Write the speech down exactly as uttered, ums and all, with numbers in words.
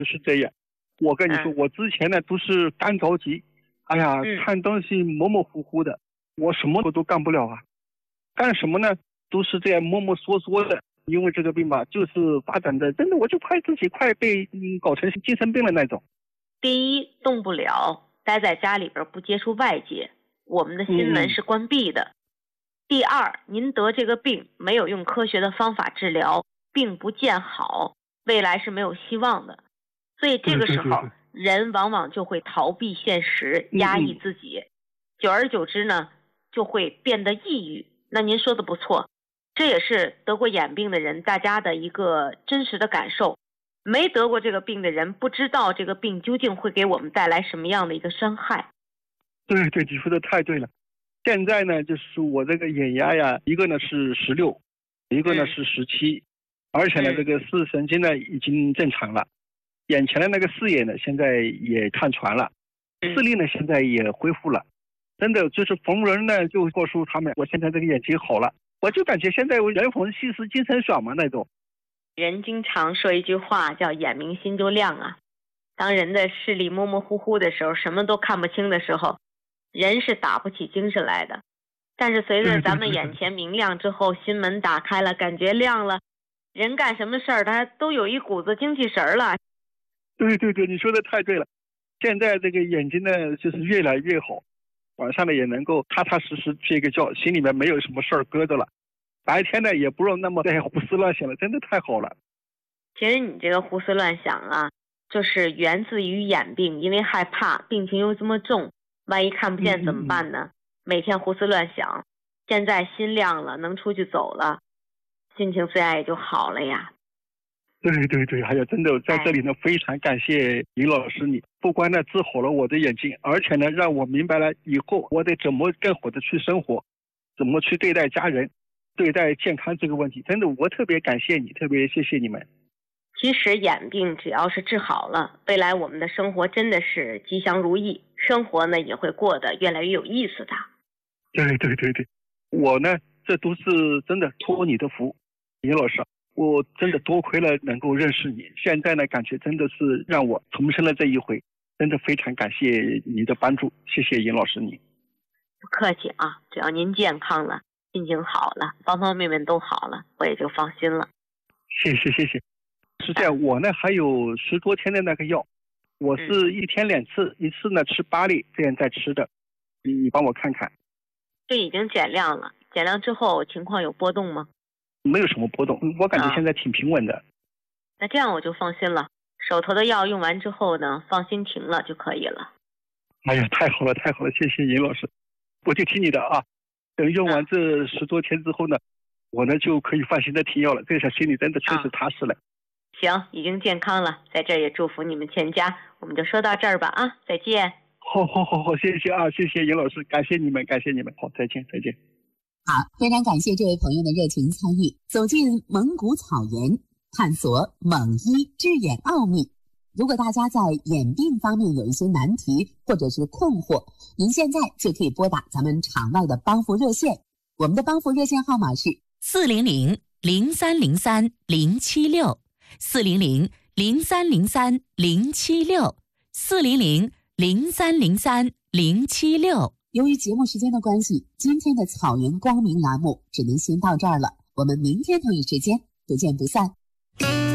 是这样。我跟你说， 嗯、 我之前呢都是干着急，哎呀， 嗯、 看东西模模糊糊的，我什么都干不了啊。干什么呢？都是这样摸摸索索的。因为这个病吧，就是发展的，真的我就怕自己快被嗯搞成精神病了那种。 第一，动不了，待在家里边不接触外界，我们的心门是关闭的。嗯、第二，您得这个病没有用科学的方法治疗，病不见好，未来是没有希望的。所以这个时候，对对对对，人往往就会逃避现实，压抑自己，嗯嗯久而久之呢，就会变得抑郁。那您说的不错，这也是得过眼病的人大家的一个真实的感受。没得过这个病的人不知道这个病究竟会给我们带来什么样的一个伤害。 对对，你说的太对了。现在呢，就是我这个眼压呀，一个呢是十六，一个呢是十七、嗯，而且呢，这个视神经呢已经正常了，眼前的那个视野呢现在也看传了，视力呢现在也恢复了。真的就是逢人呢就告诉他们，我现在这个眼睛好了，我就感觉现在我人逢喜事精神爽嘛那种。 人经常说一句话叫眼明心就亮啊，当人的视力模模糊糊的时候，什么都看不清的时候，人是打不起精神来的。但是随着咱们眼前明亮之后，心门打开了，感觉亮了，人干什么事儿他都有一股子精气神了。 对对对，你说的太对了。现在这个眼睛呢就是越来越好，晚上呢也能够踏踏实实睡个觉，心里面没有什么事儿搁着了，白天呢也不用那么再胡思乱想了，真的太好了。 其实你这个胡思乱想啊，就是源自于眼病，因为害怕病情又这么重，万一看不见怎么办呢？嗯嗯每天胡思乱想，现在心亮了，能出去走了，心情自然也就好了呀。 对对对，还有真的在这里呢，非常感谢林老师你，不光呢治好了我的眼睛，而且呢让我明白了以后我得怎么更好的去生活，怎么去对待家人，对待健康这个问题。真的我特别感谢你，特别谢谢你们。 其实眼病只要是治好了，未来我们的生活真的是吉祥如意，生活呢也会过得越来越有意思的。 对对对对，我呢这都是真的托你的福，林老师，我真的多亏了能够认识你，现在呢感觉真的是让我重生了这一回，真的非常感谢你的帮助，谢谢尹老师你。 不客气啊，只要您健康了，心情好了，方方面面都好了，我也就放心了。 谢谢谢谢。是这样，我呢还有十多天的那个药，我是一天两次，一次呢吃八粒，这样在吃的，你你帮我看看。 这已经减量了，减量之后情况有波动吗？ 没有什么波动，我感觉现在挺平稳的。啊、 那这样我就放心了，手头的药用完之后呢，放心停了就可以了。 哎呀，太好了太好了，谢谢尹老师，我就听你的啊。等用完这十多天之后呢，啊、我呢就可以放心的停药了，这下心里真的确实踏实了。啊、 行，已经健康了，在这儿也祝福你们全家，我们就说到这儿吧啊，再见。 好好好好，谢谢啊，谢谢尹老师，感谢你们，感谢你们，好，再见再见。 好，非常感谢这位朋友的热情参与，走进蒙古草原，探索蒙医治眼奥秘。如果大家在眼病方面有一些难题或者是困惑，您现在就可以拨打咱们场外的帮扶热线，我们的帮扶热线号码是四零零零三零三零七六四零零零三零三零七六四零零零三零三零七六。 由于节目时间的关系，今天的草原光明栏目只能先到这儿了，我们明天同一时间不见不散。